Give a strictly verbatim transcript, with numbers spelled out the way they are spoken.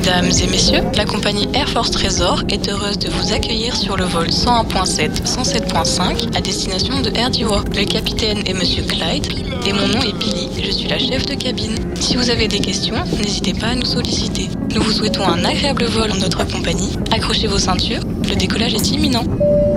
Mesdames et messieurs, la compagnie Air Force Trésor est heureuse de vous accueillir sur le vol cent un point sept, cent sept point cinq à destination de Air Diwa. Le capitaine est Monsieur Clyde et mon nom est Billy, je suis la chef de cabine. Si vous avez des questions, n'hésitez pas à nous solliciter. Nous vous souhaitons un agréable vol en notre compagnie. Accrochez vos ceintures, le décollage est imminent.